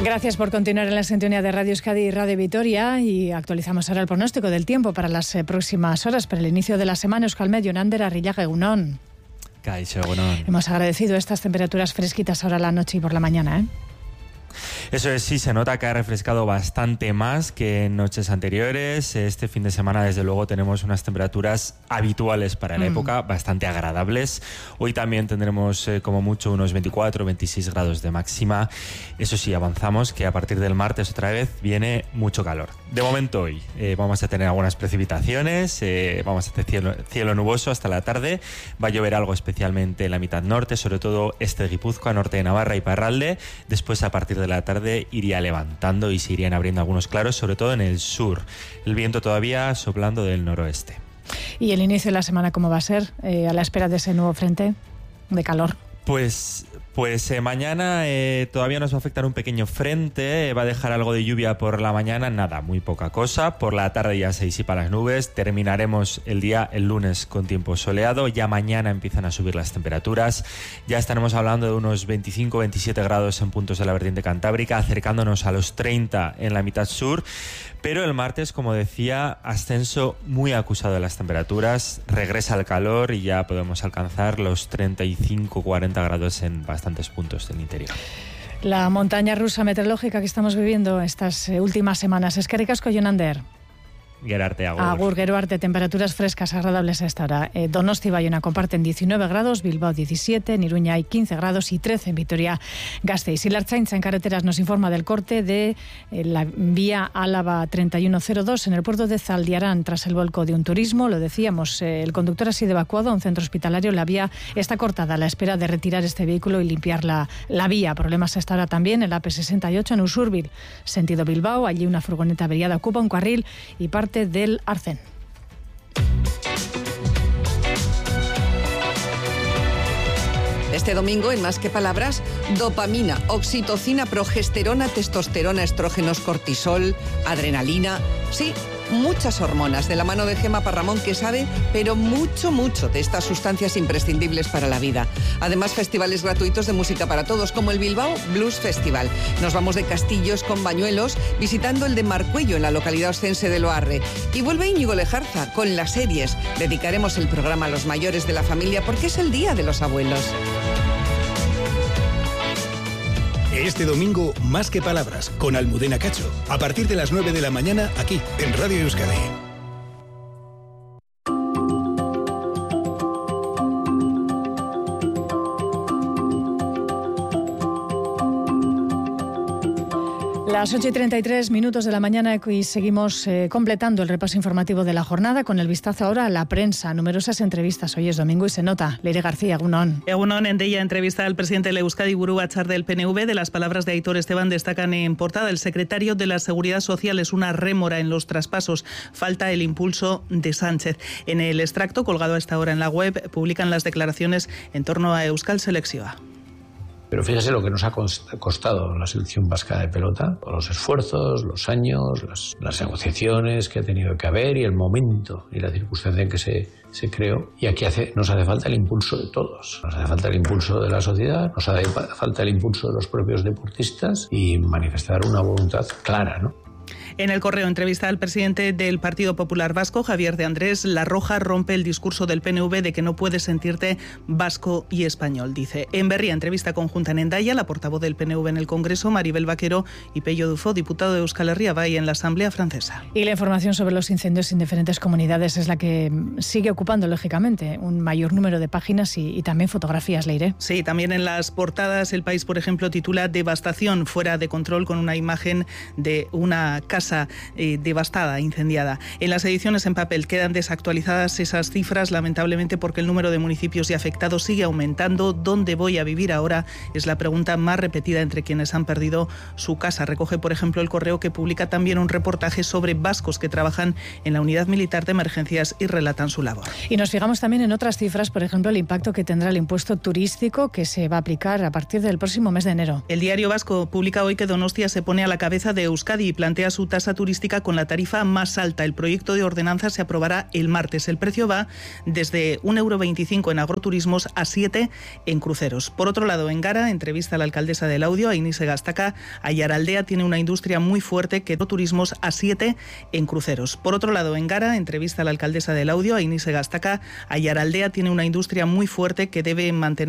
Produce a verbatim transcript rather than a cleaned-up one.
Gracias por continuar en la sintonía de Radio Euskadi y Radio Vitoria, y actualizamos ahora el pronóstico del tiempo para las eh, próximas horas, para el inicio de la semana. Euskalmet, Yonander, Arrillaga, Egunon. Kaixo, Egunon. Hemos agradecido estas temperaturas fresquitas ahora a la noche y por la mañana, ¿eh? Eso es, sí, se nota que ha refrescado bastante más que en noches anteriores. Este fin de semana, desde luego, tenemos unas temperaturas habituales para la mm. época, bastante agradables. Hoy también tendremos, eh, como mucho, unos veinticuatro, veintiséis grados de máxima. Eso sí, avanzamos que a partir del martes otra vez viene mucho calor. De momento hoy eh, vamos a tener algunas precipitaciones, eh, vamos a tener cielo, cielo nuboso hasta la tarde. Va a llover algo especialmente en la mitad norte, sobre todo este de Guipúzcoa, norte de Navarra y Parralde. Después, a partir de de la tarde iría levantando y se irían abriendo algunos claros, sobre todo en el sur. El viento todavía soplando del noroeste. ¿Y el inicio de la semana cómo va a ser, eh, a la espera de ese nuevo frente de calor? Pues... Pues eh, mañana eh, todavía nos va a afectar un pequeño frente, eh, va a dejar algo de lluvia por la mañana, nada, muy poca cosa. Por la tarde ya se disipan las nubes, terminaremos el día el lunes con tiempo soleado, ya mañana empiezan a subir las temperaturas, ya estaremos hablando de unos veinticinco veintisiete grados en puntos de la vertiente cantábrica, acercándonos a los treinta en la mitad sur. Pero el martes, como decía, ascenso muy acusado de las temperaturas, regresa el calor y ya podemos alcanzar los treinta y cinco cuarenta grados en bastantes puntos del interior. La montaña rusa meteorológica que estamos viviendo estas últimas semanas. Eskerrik asko, Yonander. Gerarte, agur. Agur, Geruarte, temperaturas frescas agradables a esta hora. Eh, Donosti y Bayona comparten diecinueve grados, Bilbao diecisiete, en Iruña hay quince grados y trece en Vitoria-Gasteiz. Y la Ertzaintza en carreteras nos informa del corte de eh, la vía Álava treinta y uno cero dos en el puerto de Zaldiarán tras el volco de un turismo. Lo decíamos, eh, el conductor ha sido evacuado a un centro hospitalario. La vía está cortada a la espera de retirar este vehículo y limpiar la, la vía. Problemas hasta ahora también en la A P sesenta y ocho en Usurbil, sentido Bilbao. Allí una furgoneta averiada ocupa un carril y parte del Arcén. Este domingo, en Más que Palabras, dopamina, oxitocina, progesterona, testosterona, estrógenos, cortisol, adrenalina. Sí, muchas hormonas de la mano de Gemma Parramón, que sabe, pero mucho, mucho de estas sustancias imprescindibles para la vida. Además, festivales gratuitos de música para todos, como el Bilbao Blues Festival. Nos vamos de castillos con bañuelos, visitando el de Marcuello, en la localidad oscense de Loarre. Y vuelve Íñigo Lejarza con las series. Dedicaremos el programa a los mayores de la familia porque es el Día de los Abuelos. Este domingo, Más que Palabras, con Almudena Cacho, a partir de las nueve de la mañana, aquí, en Radio Euskadi. Las ocho y treinta y tres minutos de la mañana y seguimos eh, completando el repaso informativo de la jornada con el vistazo ahora a la prensa. Numerosas entrevistas. Hoy es domingo y se nota. Leire García, Egunon. Egunon, en ella entrevista al presidente del Euskadi Buru Batzar del P N V. De las palabras de Aitor Esteban destacan en portada: el secretario de la Seguridad Social es una rémora en los traspasos. Falta el impulso de Sánchez. En el extracto colgado a esta hora en la web publican las declaraciones en torno a Euskal Selekzioa. Pero fíjese lo que nos ha costado la selección vasca de pelota, los esfuerzos, los años, las, las negociaciones que ha tenido que haber y el momento y la circunstancia en que se, se creó. Y aquí hace, nos hace falta el impulso de todos. Nos hace falta el impulso de la sociedad, nos hace falta el impulso de los propios deportistas y manifestar una voluntad clara, ¿no? En El Correo, entrevista al presidente del Partido Popular Vasco, Javier de Andrés. La Roja rompe el discurso del P N V de que no puedes sentirte vasco y español, dice. En Berria, entrevista conjunta en Hendaya, la portavoz del P N V en el Congreso, Maribel Vaquero, y Pello Dufo, diputado de Euskal Herria Bai en la Asamblea Francesa. Y la información sobre los incendios en diferentes comunidades es la que sigue ocupando, lógicamente, un mayor número de páginas y, y también fotografías, Leire. Sí, también en las portadas. El País, por ejemplo, titula Devastación fuera de control, con una imagen de una casa Eh, devastada, incendiada. En las ediciones en papel quedan desactualizadas esas cifras, lamentablemente, porque el número de municipios y afectados sigue aumentando. ¿Dónde voy a vivir ahora? Es la pregunta más repetida entre quienes han perdido su casa. Recoge, por ejemplo, El Correo, que publica también un reportaje sobre vascos que trabajan en la Unidad Militar de Emergencias y relatan su labor. Y nos fijamos también en otras cifras, por ejemplo, el impacto que tendrá el impuesto turístico que se va a aplicar a partir del próximo mes de enero. El Diario Vasco publica hoy que Donostia se pone a la cabeza de Euskadi y plantea su tasa turística con la tarifa más alta. El proyecto de ordenanza se aprobará el martes. El precio va desde un euro veinticinco en agroturismos a siete en cruceros. Por otro lado, en Gara, entrevista a la alcaldesa de Laudio, a Inés Gastaca, Aiaraldea tiene una industria muy fuerte que turismos a siete en cruceros. Por otro lado, en Gara, entrevista a la alcaldesa de Laudio, a Inés Gastaca, Aiaraldea tiene una industria muy fuerte que debe mantener